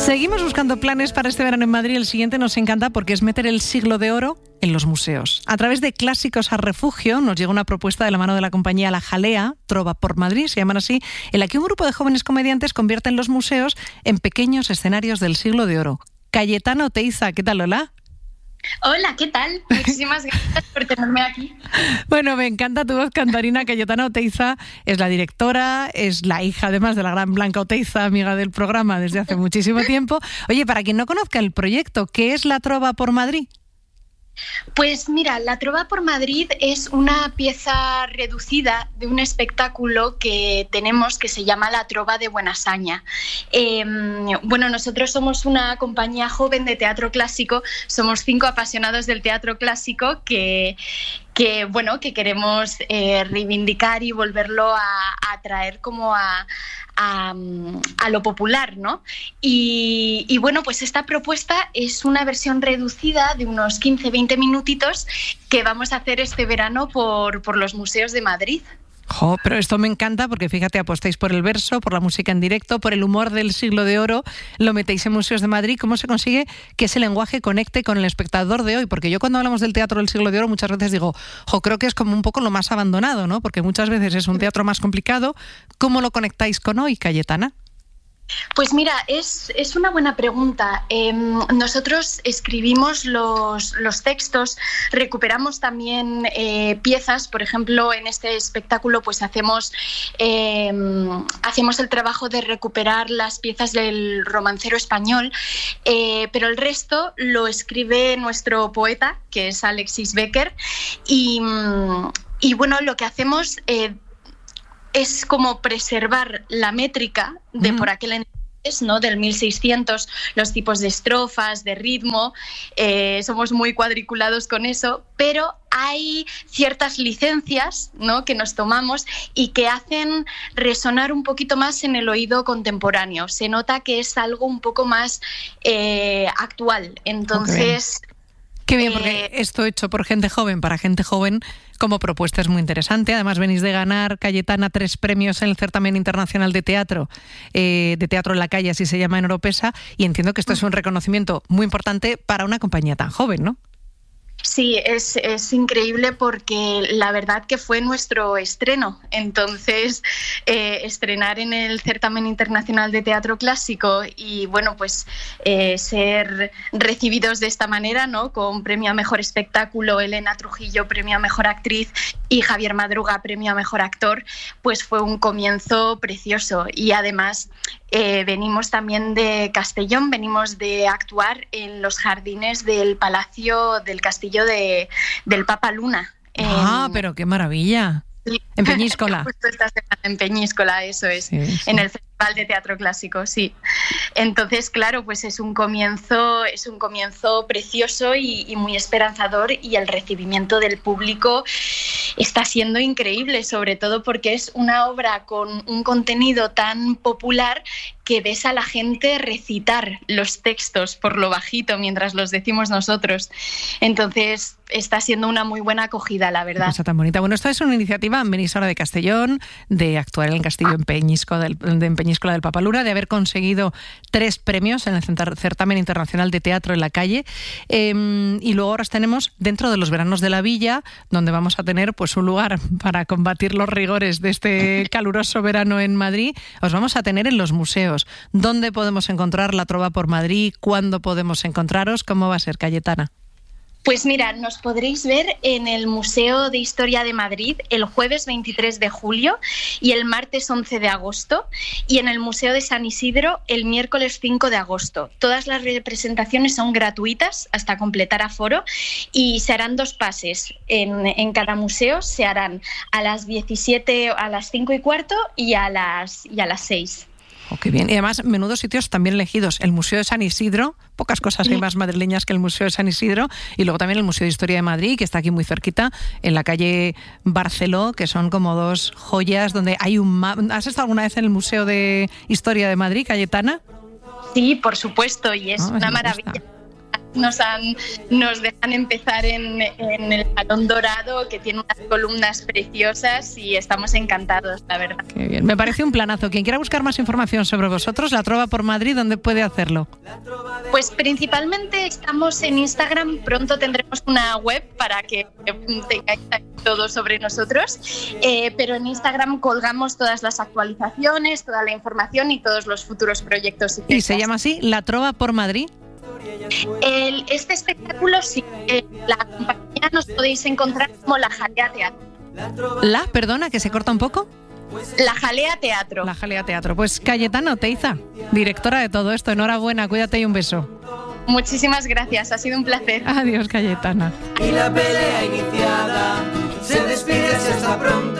Seguimos buscando planes para este verano en Madrid. El siguiente nos encanta porque es meter el siglo de oro en los museos. A través de Clásicos a Refugio nos llega una propuesta de la mano de la compañía La Jalea, Trova por Madrid, se llaman así, en la que un grupo de jóvenes comediantes convierten los museos en pequeños escenarios del siglo de oro. Cayetana Oteiza, ¿qué tal, Lola? Hola, ¿qué tal? Muchísimas gracias por tenerme aquí. Bueno, me encanta tu voz cantarina. Cayetana Oteiza es la directora, es la hija además de la gran Blanca Oteiza, amiga del programa desde hace muchísimo tiempo. Oye, para quien no conozca el proyecto, ¿qué es la Trova por Madrid? Pues mira, la Trova por Madrid es una pieza reducida de un espectáculo que tenemos que se llama La Trova de Buenasaña. Bueno, nosotros somos una compañía joven de teatro clásico, somos 5 apasionados del teatro clásico que queremos reivindicar y volverlo a traer como a lo popular, ¿no? Y bueno, pues esta propuesta es una versión reducida de unos 15-20 minutitos que vamos a hacer este verano por los museos de Madrid. Jo, pero esto me encanta porque fíjate, apostáis por el verso, por la música en directo, por el humor del siglo de oro, lo metéis en Museos de Madrid. ¿Cómo se consigue que ese lenguaje conecte con el espectador de hoy? Porque yo cuando hablamos del teatro del siglo de oro muchas veces digo, creo que es como un poco lo más abandonado, ¿no? Porque muchas veces es un teatro más complicado. ¿Cómo lo conectáis con hoy, Cayetana? Pues mira, es una buena pregunta. Nosotros escribimos los textos, recuperamos también piezas. Por ejemplo, en este espectáculo pues hacemos el trabajo de recuperar las piezas del romancero español, pero el resto lo escribe nuestro poeta, que es Alexis Becker, y bueno, lo que hacemos es como preservar la métrica de por aquel entonces, ¿no? Del 1600, los tipos de estrofas, de ritmo, somos muy cuadriculados con eso, pero hay ciertas licencias, ¿no? Que nos tomamos y que hacen resonar un poquito más en el oído contemporáneo. Se nota que es algo un poco más actual. Entonces... Qué bien, porque esto hecho por gente joven, para gente joven, como propuesta es muy interesante. Además, venís de ganar, Cayetana, 3 premios en el Certamen Internacional de Teatro en la Calle, así se llama en Oropesa, y entiendo que esto es un reconocimiento muy importante para una compañía tan joven, ¿no? Sí, es increíble porque la verdad que fue nuestro estreno. Entonces, estrenar en el Certamen Internacional de Teatro Clásico y, bueno, pues ser recibidos de esta manera, ¿no? Con premio a Mejor Espectáculo, Elena Trujillo, premio a Mejor Actriz y Javier Madruga, premio a Mejor Actor, pues fue un comienzo precioso. Y además venimos también de Castellón, venimos de actuar en los jardines del Palacio del Castillo del Papa Luna. Pero qué maravilla. En Peñíscola. Justo esta semana en Peñíscola, eso es, sí. En el Festival de Teatro Clásico, sí. Entonces, claro, pues es un comienzo precioso y muy esperanzador, y el recibimiento del público está siendo increíble, sobre todo porque es una obra con un contenido tan popular que ves a la gente recitar los textos por lo bajito mientras los decimos nosotros. Entonces, está siendo una muy buena acogida, la verdad. Cosa tan bonita. Bueno, esto es una iniciativa, venís ahora de Castellón, de actuar en el Castillo en Peñíscola del Papa Luna, de haber conseguido 3 premios en el Certamen Internacional de Teatro en la Calle, y luego ahora tenemos dentro de los veranos de la Villa, donde vamos a tener pues un lugar para combatir los rigores de este caluroso verano en Madrid. Os vamos a tener en los museos. ¿Dónde podemos encontrar la Trova por Madrid? ¿Cuándo podemos encontraros? ¿Cómo va a ser, Cayetana? Pues mira, nos podréis ver en el Museo de Historia de Madrid el jueves 23 de julio y el martes 11 de agosto, y en el Museo de San Isidro el miércoles 5 de agosto. Todas las representaciones son gratuitas hasta completar aforo y se harán 2 pases. En cada museo se harán a las 17, a las 5:15 y a las 6. Oh, qué bien. Y además, menudos sitios también elegidos. El Museo de San Isidro, pocas cosas hay más madrileñas que el Museo de San Isidro, y luego también el Museo de Historia de Madrid, que está aquí muy cerquita, en la calle Barceló, que son como 2 joyas donde hay un mapa. ¿Has estado alguna vez en el Museo de Historia de Madrid, Cayetana? Sí, por supuesto, y es una maravilla. nos dejan empezar en el Salón Dorado, que tiene unas columnas preciosas y estamos encantados, la verdad. Qué bien, me parece un planazo. Quien quiera buscar más información sobre vosotros, La Trova por Madrid, ¿dónde puede hacerlo? Pues principalmente estamos en Instagram, pronto tendremos una web para que tengáis todo sobre nosotros, pero en Instagram colgamos todas las actualizaciones, toda la información y todos los futuros proyectos. ¿Y se llama así, La Trova por Madrid? Este espectáculo, sí, la compañía nos podéis encontrar como La Jalea Teatro. Perdona, que se corta un poco. La Jalea Teatro. La Jalea Teatro. Pues Cayetana Oteiza, directora de todo esto, enhorabuena, cuídate y un beso. Muchísimas gracias, ha sido un placer. Adiós, Cayetana. Y la pelea iniciada se despide hasta pronto.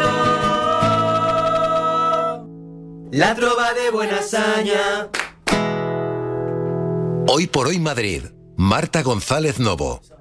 La Trova de buena hazaña. Hoy por hoy Madrid, Marta González Novo.